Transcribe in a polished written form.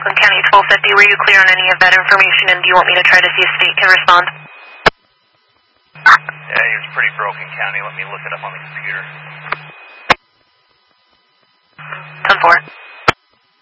Oakland County 1250. Were you clear on any of that information, and do you want me to try to see if state can respond? Yeah, he was pretty broken, County. Let me look it up on the computer. 10-4.